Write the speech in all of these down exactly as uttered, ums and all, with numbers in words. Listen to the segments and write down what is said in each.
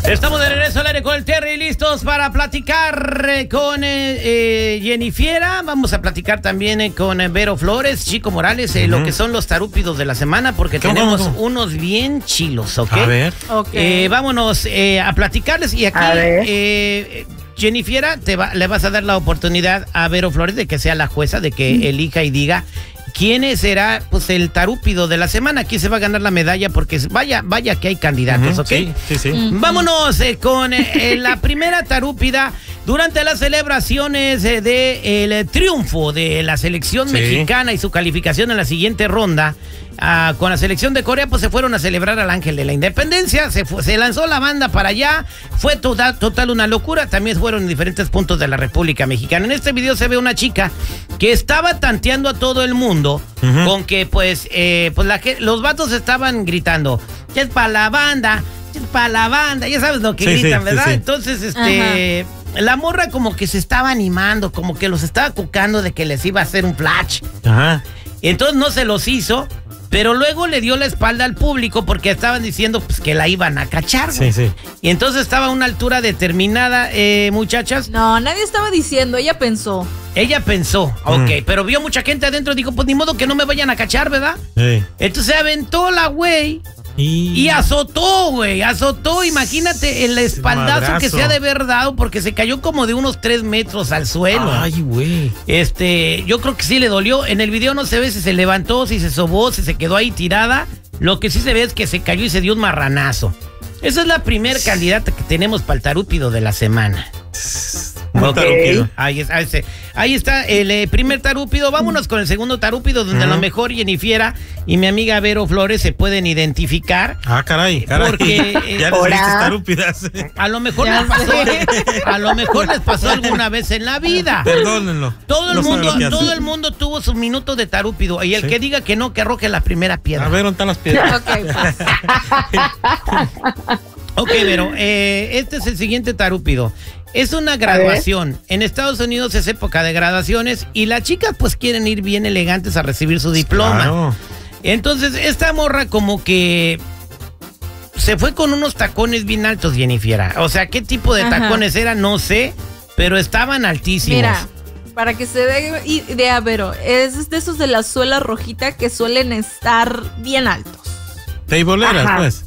Estamos de regreso al aire con el Terry, listos para platicar eh, con eh, eh, Jennifiera. Vamos a platicar también eh, con eh, Vero Flores, Chico Morales, eh, uh-huh. lo que son los tarúpidos de la semana, porque tenemos vamos? unos bien chilos, ¿ok? A ver. Okay. Eh, vámonos eh, a platicarles y aquí... Eh, Jennifiera, te va, le vas a dar la oportunidad a Vero Flores de que sea la jueza, de que mm. elija y diga quién será pues el tarúpido de la semana. Aquí se va a ganar la medalla porque vaya, vaya que hay candidatos, uh-huh, ¿ok? Sí, sí, sí. Uh-huh. Vámonos eh, con eh, la primera tarúpida durante las celebraciones eh, de el triunfo de la selección sí. mexicana y su calificación en la siguiente ronda. Ah, con la selección de Corea, pues se fueron a celebrar al Ángel de la Independencia, se, fue, se lanzó la banda para allá, fue total, total una locura, también fueron en diferentes puntos de la República Mexicana. En este video se ve una chica que estaba tanteando a todo el mundo, uh-huh. con que pues, eh, pues la, los vatos estaban gritando, es para la banda, es para la banda, ya sabes lo que sí, gritan, sí, ¿verdad? Sí, sí. Entonces, este... Ajá. La morra como que se estaba animando, como que los estaba cucando de que les iba a hacer un flash. Ajá. Entonces no se los hizo. Pero luego le dio la espalda al público porque estaban diciendo pues, que la iban a cachar. Sí, sí. Y entonces estaba a una altura determinada, eh, muchachas. No, nadie estaba diciendo, ella pensó. Ella pensó, mm. ok, pero vio mucha gente adentro y dijo, pues ni modo que no me vayan a cachar, ¿verdad? Sí. Entonces se aventó la güey y... y azotó, güey, azotó, imagínate el espaldazo Madrazo. que se ha de haber dado porque se cayó como de unos tres metros al suelo. Ay, güey. Este, yo creo que sí le dolió. En el video no se ve si se levantó, si se sobó, si se quedó ahí tirada. Lo que sí se ve es que se cayó y se dio un marranazo. Esa es la primer candidata que tenemos para el tarúpido de la semana. Okay. Ahí, es, ahí, está, ahí está el eh, primer tarúpido. Vámonos con el segundo tarúpido, donde uh-huh. a lo mejor Jennifiera y mi amiga Vero Flores se pueden identificar. Ah, caray, caray. Porque eh, ya les diste tarúpidas. A lo mejor les pasó, a lo mejor les pasó alguna vez en la vida. Perdónenlo. Todo el no mundo, todo el mundo tuvo su minuto de tarúpido. Y el ¿Sí? que diga que no, que arroje la primera piedra. A ver, ¿dónde están las piedras? Ok, pues. Ok, Vero, eh, este es el siguiente tarúpido. Es una graduación. En Estados Unidos es época de graduaciones y las chicas pues quieren ir bien elegantes a recibir su diploma. Claro. Entonces esta morra como que se fue con unos tacones bien altos, Jennifiera. O sea, ¿qué tipo de Ajá. tacones eran? No sé, pero estaban altísimos. Mira, para que se dé idea, Vero, es de esos de la suela rojita que suelen estar bien altos. Teiboleras, pues.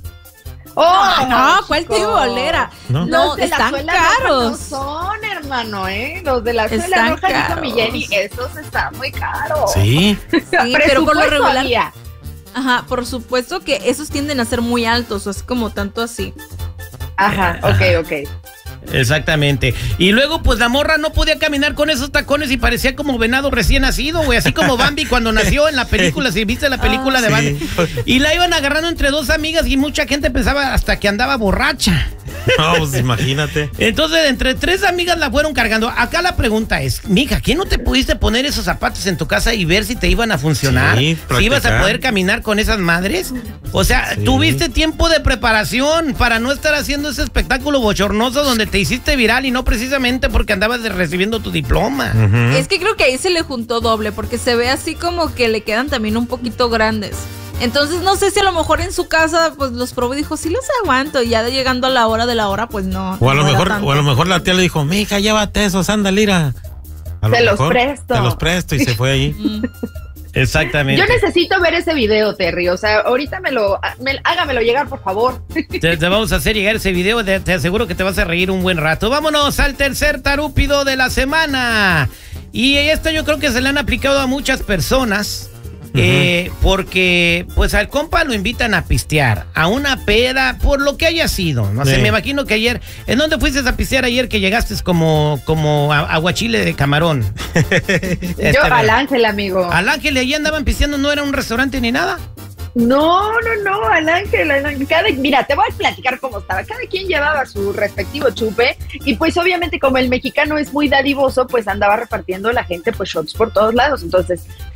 Oh, no, ¿cuál teibolera? No, no de están la caros. No son, hermano, ¿eh? Los de la suela están roja, caros. dijo mi Jenny, esos están muy caros. Sí. Sí, pero por lo regular. Había. Ajá, por supuesto que esos tienden a ser muy altos, o es como tanto así. Ajá, ok, ok. Exactamente. Y luego, pues, la morra no podía caminar con esos tacones y parecía como venado recién nacido, güey. Así como Bambi cuando nació en la película, si viste la película ah, de Bambi. Sí. Y la iban agarrando entre dos amigas y mucha gente pensaba hasta que andaba borracha. No, pues imagínate. Entonces, entre tres amigas la fueron cargando. Acá la pregunta es, mija, ¿qué no te pudiste poner esos zapatos en tu casa y ver si te iban a funcionar? Sí, si ibas a poder caminar con esas madres. O sea, sí. tuviste tiempo de preparación para no estar haciendo ese espectáculo bochornoso donde te hiciste viral y no precisamente porque andabas recibiendo tu diploma. Uh-huh. Es que creo que ahí se le juntó doble porque se ve así como que le quedan también un poquito grandes. Entonces no sé si a lo mejor en su casa pues los probó y dijo, sí los aguanto, y ya de llegando a la hora de la hora pues no. O a lo no mejor o a lo mejor la tía le dijo, mija, llévate esos, anda, Lira. Te los presto. Te los presto y se fue ahí. Mm. Exactamente. Yo necesito ver ese video, Terry. O sea, ahorita me lo, me, hágamelo llegar, por favor. Te, te vamos a hacer llegar ese video. Te, te aseguro que te vas a reír un buen rato. Vámonos al tercer tarúpido de la semana. Y esto yo creo que se le han aplicado a muchas personas. Uh-huh. Eh, porque pues al compa lo invitan a pistear, a una peda, por lo que haya sido. No sé, sí. me imagino que ayer, ¿en dónde fuiste a pistear ayer que llegaste como, como aguachile de camarón? este, Yo al Ángel, amigo. Al Ángel, y allí andaban pisteando, ¿no era un restaurante ni nada? No, no, no, al Ángel, al Ángel. Cada, mira, te voy a platicar cómo estaba. Cada quien llevaba su respectivo chupe y pues obviamente como el mexicano es muy dadivoso, pues andaba repartiendo la gente pues shots por todos lados. Entonces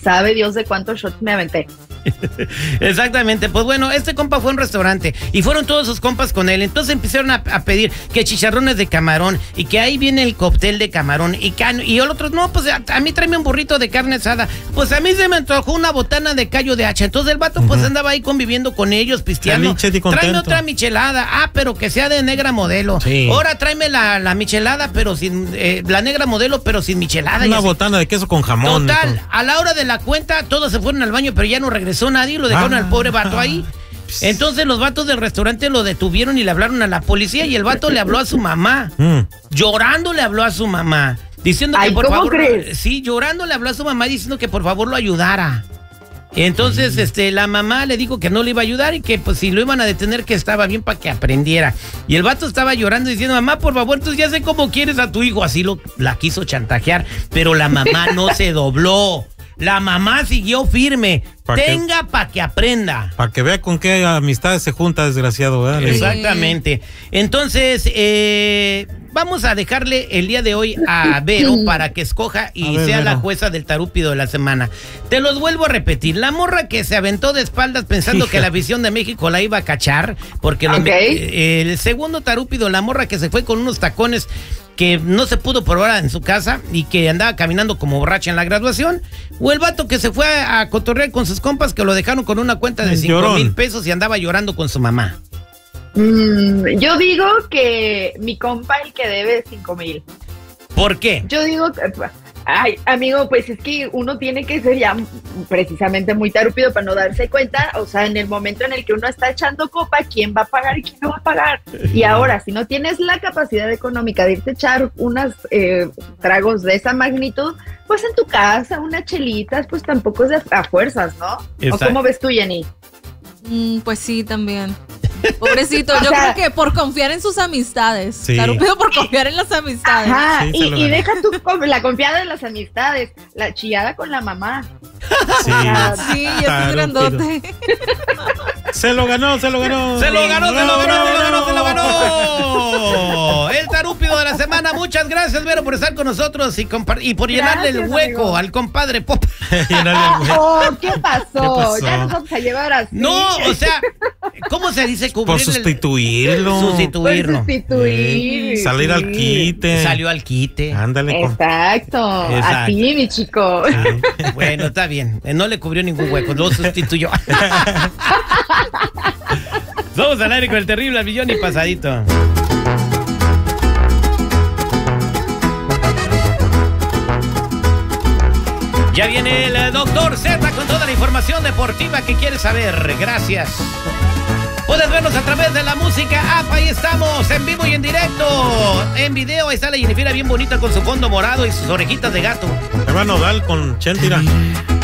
sabe Dios de cuántos shots me aventé. Exactamente, pues bueno, este compa fue a un restaurante y fueron todos sus compas con él, entonces empezaron a, a pedir que chicharrones de camarón y que ahí viene el cóctel de camarón y, can, y el otro, no, pues a, a mí tráeme un burrito de carne asada, pues a mí se me antojó una botana de callo de hacha, entonces el vato uh-huh. pues andaba ahí conviviendo con ellos, pisteando, tráeme otra michelada, ah, pero que sea de negra modelo, sí. Ahora tráeme la, la michelada, pero sin, eh, la negra modelo, pero sin michelada. Una botana de queso con jamón. Total, a la hora de la cuenta, todos se fueron al baño, pero ya no regresó nadie, lo dejaron ah, al pobre vato ahí. Entonces los vatos del restaurante lo detuvieron y le hablaron a la policía y el vato le habló a su mamá. Mm. Llorando le habló a su mamá. Diciendo Ay, que por ¿cómo favor. crees? Sí, llorando le habló a su mamá diciendo que por favor lo ayudara. Entonces, mm. este, la mamá le dijo que no le iba a ayudar y que pues si lo iban a detener que estaba bien para que aprendiera. Y el vato estaba llorando diciendo, mamá, por favor, entonces ya sé cómo quieres a tu hijo. Así lo la quiso chantajear, pero la mamá no se dobló. La mamá siguió firme. Pa Tenga para que aprenda. Para que vea con qué amistades se junta, desgraciado, ¿verdad? Exactamente. Entonces, eh, vamos a dejarle el día de hoy a Vero para que escoja y ver, sea Vero. la jueza del tarúpido de la semana. Te los vuelvo a repetir. La morra que se aventó de espaldas pensando Hija. que la visión de México la iba a cachar, porque lo, okay. eh, el segundo tarúpido, la morra que se fue con unos tacones que no se pudo probar en su casa y que andaba caminando como borracha en la graduación, o el vato que se fue a, a cotorrear con sus compas que lo dejaron con una cuenta de cinco mil pesos y andaba llorando con su mamá. Mm, yo digo que mi compa el que debe cinco mil. ¿Por qué? Yo digo que... Ay, amigo, pues es que uno tiene que ser ya precisamente muy tarúpido para no darse cuenta, o sea, en el momento en el que uno está echando copa, ¿quién va a pagar y quién no va a pagar? Y ahora, si no tienes la capacidad económica de irte a echar unos eh, tragos de esa magnitud, pues en tu casa, unas chelitas, pues tampoco es de a fuerzas, ¿no? Exacto. ¿O cómo ves tú, Jenny? Mm, pues sí, también. Pobrecito, yo sea, creo que por confiar en sus amistades. Sí. Tarúpido por confiar en las amistades. Ajá, sí, y, y deja tú la confiada en las amistades, la chillada con la mamá. Sí, sí, ya es grandote. Se lo ganó, se lo ganó. Se lo ganó, se lo ganó, se lo ganó, se lo ganó. El tarúpido de la semana. Muchas gracias, Vero, por estar con nosotros y, y por llenarle gracias, el hueco amigo. al compadre Pop. Oh, ¿qué pasó? ¿Qué pasó? Ya nos vamos a llevar así. No, o sea, ¿cómo se dice? Por sustituirlo. El... Sustituirlo. Por sustituir. Eh, salir al quite. Salió al quite. Ándale. Exacto. Exacto. Así, mi chico. Sí. Bueno, está bien. No le cubrió ningún hueco, lo sustituyó. Vamos al aire con el terrible al millón y pasadito. Ya viene el doctor Z con toda la información deportiva que quieres saber. Gracias. Puedes vernos a través de la música app, ahí estamos, en vivo y en directo. En video, ahí está la Jennifer bien bonita con su fondo morado y sus orejitas de gato. Se va a Nodal con Chentira.